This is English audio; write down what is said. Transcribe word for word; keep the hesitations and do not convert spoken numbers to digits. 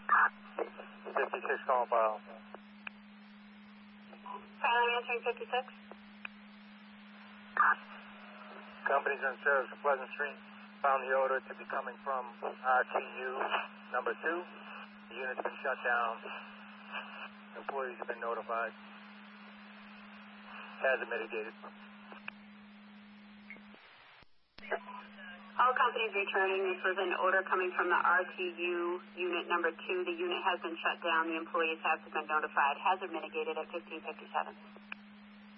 fifty-six call file. File answering fifty-six. Companies in service of Pleasant Street found the odor to be coming from R T U number two. The unit's been shut down. Employees have been notified. Hazard mitigated. All companies returning. This was an order coming from the R T U unit number two. The unit has been shut down. The employees have been notified. Hazard mitigated at fifteen fifty-seven.